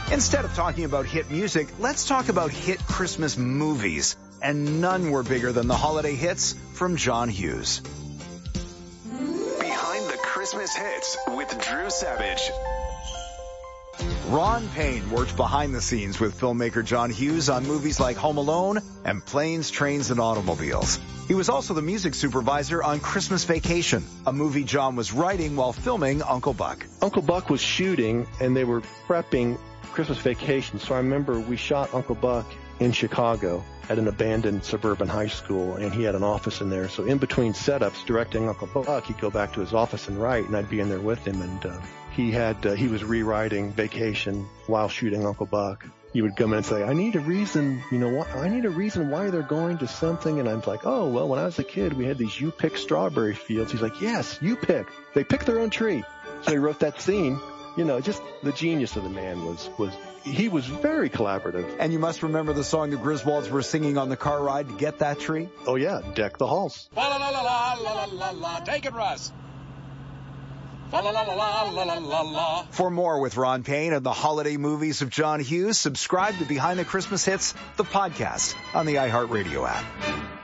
Instead of talking about hit music, let's talk about hit Christmas movies. And none were bigger than the holiday hits from John Hughes. Behind the Christmas Hits with Drew Savage. Ron Payne worked behind the scenes with filmmaker John Hughes on movies like Home Alone and Planes, Trains, and Automobiles. He was also the music supervisor on Christmas Vacation, a movie John was writing while filming Uncle Buck. Uncle Buck was shooting, and they were prepping Christmas Vacation. So I remember we shot Uncle Buck in Chicago at an abandoned suburban high school, and he had an office in there. So in between setups directing Uncle Buck, he'd go back to his office and write, and I'd be in there with him. And he was rewriting Vacation while shooting Uncle Buck. He would come in and say, I need a reason why they're going to something. And I'm like, oh, well, when I was a kid, we had these you-pick strawberry fields. He's like, yes, you pick. They pick their own tree. So he wrote that scene. Just the genius of the man he was very collaborative. And you must remember the song the Griswolds were singing on the car ride to get that tree? Oh, yeah, Deck the Halls. La la la la la la la la. Take it, Russ. La la la la la la la la. For more with Ron Payne and the holiday movies of John Hughes, subscribe to Behind the Christmas Hits, the podcast, on the iHeartRadio app.